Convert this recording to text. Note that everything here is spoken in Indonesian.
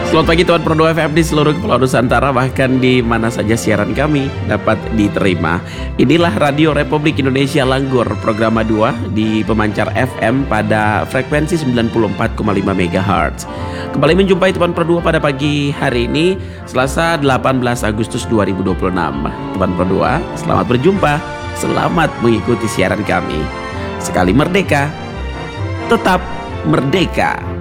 Selamat pagi Tuan Pro 2 FM di seluruh Kepulauan Nusantara, bahkan di mana saja siaran kami dapat diterima. Inilah Radio Republik Indonesia Langgur, program 2 di pemancar FM pada frekuensi 94,5 MHz. Kembali menjumpai Tuan Pro 2 pada pagi hari ini, Selasa 18 Agustus 2026. Tuan Pro 2, selamat berjumpa, selamat mengikuti siaran kami. Sekali merdeka, tetap merdeka.